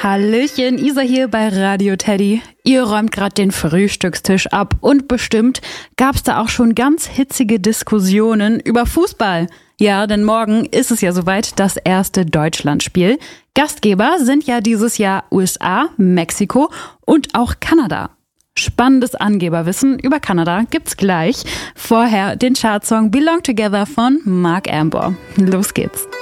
Hallöchen, Isa hier bei Radio Teddy. Ihr räumt gerade den Frühstückstisch ab und bestimmt gab's da auch schon ganz hitzige Diskussionen über Fußball. Ja, denn morgen ist es ja soweit, das erste Deutschlandspiel. Gastgeber sind ja dieses Jahr USA, Mexiko und auch Kanada. Spannendes Angeberwissen über Kanada gibt's gleich. Vorher den Chartsong Belong Together von Mark Amber. Los geht's.